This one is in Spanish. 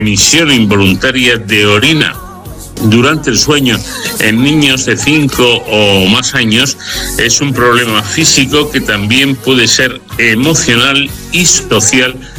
emisión involuntaria de orina durante el sueño en niños de 5 o más años es un problema físico que también puede ser emocional y social